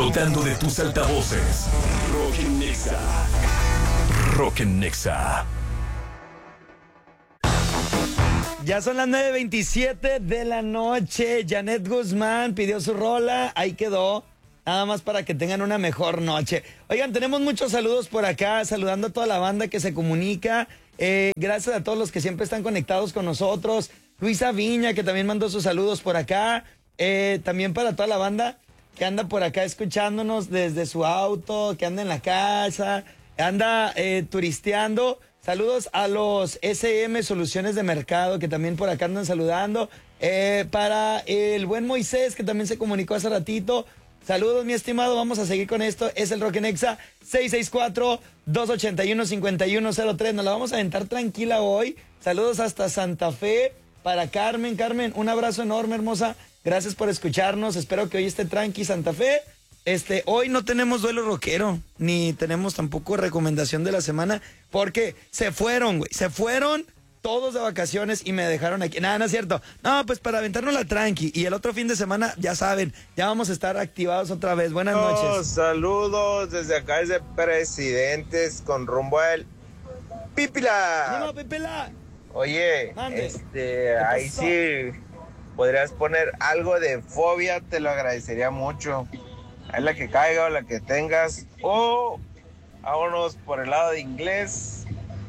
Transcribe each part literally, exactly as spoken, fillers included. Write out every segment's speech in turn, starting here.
Explotando de tus altavoces. Rock en Nexa. Rock en Nexa. Ya son las nueve veintisiete de la noche. Janet Guzmán pidió su rola. Ahí quedó. Nada más para que tengan una mejor noche. Oigan, tenemos muchos saludos por acá. Saludando a toda la banda que se comunica. Eh, gracias a todos los que siempre están conectados con nosotros. Luisa Viña, que también mandó sus saludos por acá. Eh, también para toda la banda que anda por acá escuchándonos desde su auto, que anda en la casa, anda eh, turisteando. Saludos a los S M Soluciones de Mercado, que también por acá andan saludando. Eh, para el buen Moisés, que también se comunicó hace ratito. Saludos, mi estimado. Vamos a seguir con esto. Es el Rock en Nexa, seis seis cuatro, dos ocho uno, cinco uno cero tres. Nos la vamos a aventar tranquila hoy. Saludos hasta Santa Fe. Para Carmen. Carmen, un abrazo enorme, hermosa. Gracias por escucharnos. Espero que hoy esté tranqui, Santa Fe. Este, hoy no tenemos duelo rockero, ni tenemos tampoco recomendación de la semana, porque se fueron, güey. Se fueron todos de vacaciones y me dejaron aquí. Nada, no es cierto. No, pues para aventarnos la tranqui. Y el otro fin de semana, ya saben, ya vamos a estar activados otra vez. Buenas no, noches. Saludos desde acá, desde Presidentes, con rumbo al Pípila. No, Pípila. Oye, Mande. este, ahí sí podrías poner algo de Fobia, te lo agradecería mucho. Ahí la que caiga o la que tengas. O vámonos por el lado de Inglés,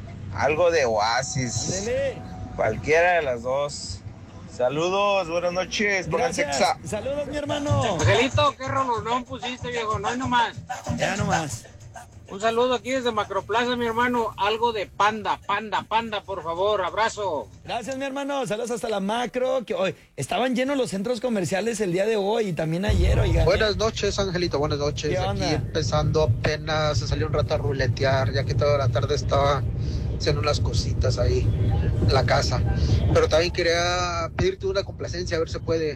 algo de Oasis. Dele. Cualquiera de las dos. Saludos, buenas noches. Pónganse Gracias. exa. Saludos, mi hermano. Angelito, ¿qué rolonón pusiste, viejo? No hay nomás. Ya nomás. Un saludo aquí desde Macroplaza, mi hermano. Algo de panda, panda, panda, por favor. Abrazo. Gracias, mi hermano. Saludos hasta la Macro. Que hoy estaban llenos los centros comerciales el día de hoy y también ayer, oigan. Buenas noches, Angelito. Buenas noches. ¿Qué onda? Aquí empezando apenas, se salió un rato a ruletear, ya que toda la tarde estaba haciendo unas cositas ahí en la casa. Pero también quería pedirte una complacencia, a ver si se puede.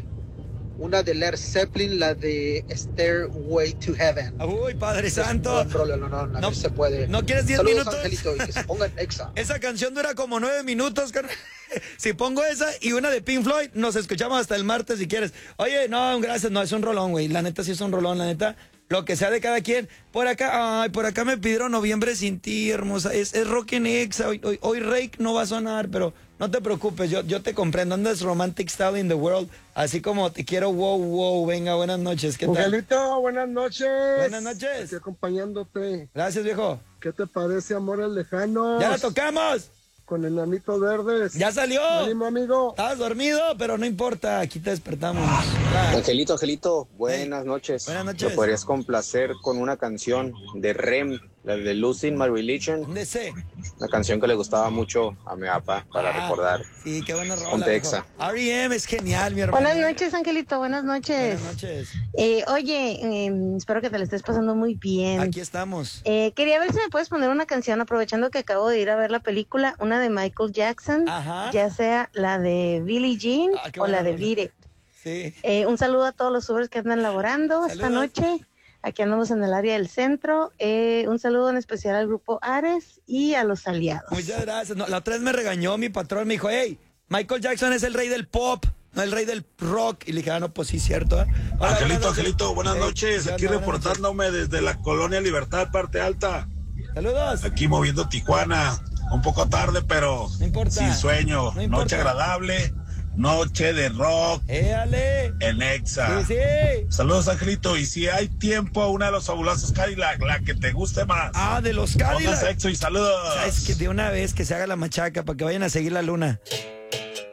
Una de Led Zeppelin, la de Stairway to Heaven. Uy, Padre Santo. No, no, no, no, a No, ver si se puede. ¿no quieres diez Saludos, minutos? Angelito, y que se pongan exa. Esa canción dura como nueve minutos, carnal. Si pongo esa y una de Pink Floyd, nos escuchamos hasta el martes si quieres. Oye, no, gracias, no, es un rolón, güey. La neta sí es un rolón, la neta. Lo que sea de cada quien. Por acá, ay, por acá me pidieron Noviembre sin ti, hermosa. Es, es Rock en Exa. Hoy, hoy, hoy Rake no va a sonar, pero no te preocupes, yo, yo te comprendo. Andas romantic style in the world. Así como te quiero, wow, wow. Venga, buenas noches. ¿Qué tal? Angelito, buenas noches. Buenas noches. Estoy acompañándote. Gracias, viejo. ¿Qué te parece, Amores Lejanos? ¡Ya la tocamos! Con Enanitos Verdes. ¡Ya salió! ¡Ánimo, amigo! Estabas dormido, pero no importa. Aquí te despertamos. Ah. Angelito, Angelito, buenas Hey. noches. Buenas noches. ¿Me podrías complacer con una canción de R E M, la de Losing My Religion? ¿Dónde sé? Una canción que le gustaba mucho a mi papá para Ah, recordar. Sí, qué buena rola. Ponte viejo. exa. R E M es genial, mi hermano. Buenas noches, Angelito, buenas noches. Buenas noches. Eh, oye, eh, espero que te la estés pasando muy bien. Aquí estamos. Eh, quería ver si me puedes poner una canción, aprovechando que acabo de ir a ver la película, una de Michael Jackson, Ajá. ya sea la de Billie Jean Ah, qué o buena la de rola. Beat It. Sí. Eh, un saludo a todos los Ubers que andan laborando esta Saludos. noche. Aquí andamos en el área del centro. Eh, un saludo en especial al grupo Ares y a los aliados. Muchas gracias. No, la otra vez me regañó mi patrón. Me dijo, hey, Michael Jackson es el rey del pop, no el rey del rock. Y le dije, ah, no, pues sí, cierto. ¿eh? Hola, Angelito, buenas noches. Angelito, buenas Hey, noches. ¿qué Aquí onda? Buenas reportándome desde la Colonia Libertad, parte alta. noches. Saludos. Aquí moviendo Tijuana. Un poco tarde, pero No importa. sin sueño. No importa. Noche agradable. Noche de rock Éale. en Exa. Sí, sí. Saludos, Angelito. Y si hay tiempo, una de los fabulosos Cadillac, la que te guste más. Ah, de los Pónganse Cadillac. Exo y saludos. Sabes que de una vez que se haga la machaca para que vayan a seguir la luna.